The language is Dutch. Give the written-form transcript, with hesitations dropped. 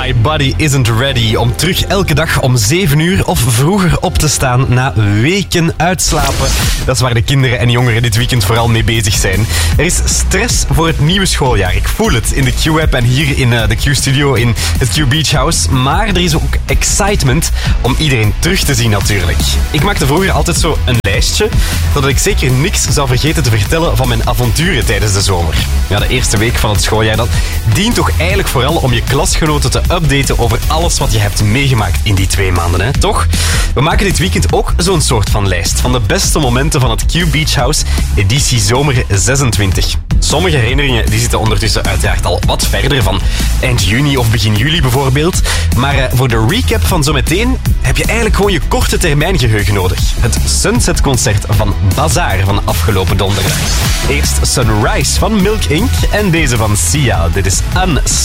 My body isn't ready om terug elke dag om 7 uur of vroeger op te staan na weken uitslapen. Dat is waar de kinderen en jongeren dit weekend vooral mee bezig zijn. Er is stress voor het nieuwe schooljaar. Ik voel het in de Q-app en hier in de Q-studio in het Q Beach House. Maar er is ook excitement om iedereen terug te zien natuurlijk. Ik maakte vroeger altijd zo een lijstje, zodat ik zeker niks zou vergeten te vertellen van mijn avonturen tijdens de zomer. Ja, de eerste week van het schooljaar, dat dient toch eigenlijk vooral om je klasgenoten te updaten over alles wat je hebt meegemaakt in die 2 maanden, hè? Toch? We maken dit weekend ook zo'n soort van lijst van de beste momenten van het Q Beach House editie zomer 26. Sommige herinneringen die zitten ondertussen uiteraard al wat verder, van eind juni of begin juli bijvoorbeeld. Maar voor de recap van zometeen heb je eigenlijk gewoon je korte termijn geheugen nodig. Het Sunset-concert van Bazaar van afgelopen donderdag. Eerst Sunrise van Milk Inc. en deze van Sia. Dit is Unstoppable.